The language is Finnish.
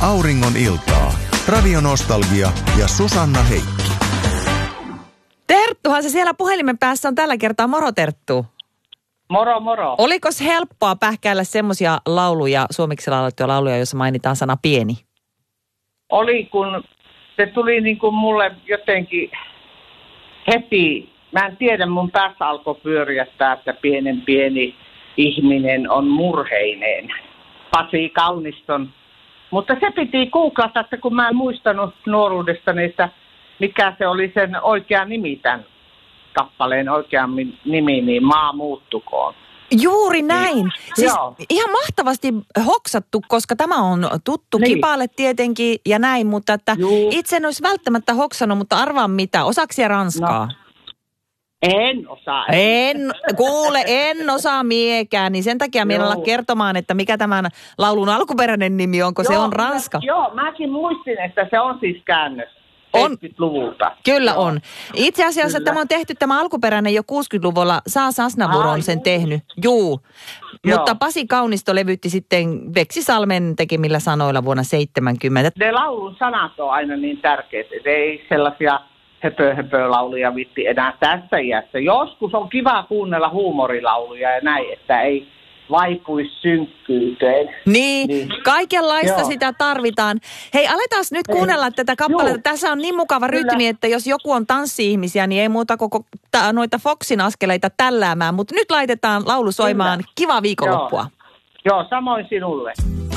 Auringon iltaa. Radionostalgia ja Susanna Heikki. Terttuhan se siellä puhelimen päässä on tällä kertaa. Moro Terttu. Moro, moro. Olikos helppoa pähkäillä semmoisia lauluja, suomeksi laulettuja lauluja, joissa mainitaan sana pieni? Oli, kun se tuli niin kuin mulle jotenkin heti. Mä en tiedä, mun päässä alkoi pyöriä, että pieni ihminen on murheinen. Pasi Kauniston. Mutta se piti googlata, että kun mä en muistanut nuoruudestani, että mikä se oli sen oikea nimi, tämän kappaleen oikea nimi, niin Maa muuttukoon. Juuri näin. Siis ihan mahtavasti hoksattu, koska tämä on tuttu kipale tietenkin ja näin, mutta että itse en olisi välttämättä hoksannut, mutta arvaan mitä. Osaako siellä ranskaa? No. En osaa. En osaa miekään, niin sen takia minä olla kertomaan, että mikä tämän laulun alkuperäinen nimi on, kun se on ranska. Joo, mäkin muistin, että se on siis käännös. On. 70-luvulta. Kyllä on. Itse asiassa tämä on tehty tämä alkuperäinen jo 60-luvulla. Saas Aznavour on sen tehnyt. Juu. Mutta Pasi Kaunisto levytti sitten Veksi Salmen tekemillä sanoilla vuonna 70. Ne laulun sanat on aina niin tärkeitä. Ei sellaisia höpö-lauluja vitti enää tässä iässä. Joskus on kiva kuunnella huumorilauluja ja näin, että ei vaipuisi synkkyyteen. Niin, kaikenlaista sitä tarvitaan. Hei, aletaan nyt kuunnella tätä kappaletta. Tässä on niin mukava rytmi, että jos joku on tanssi-ihmisiä, niin ei muuta koko noita Foxin askeleita tälläämään. Mutta nyt laitetaan laulu soimaan. Kivaa viikonloppua. Joo, samoin sinulle.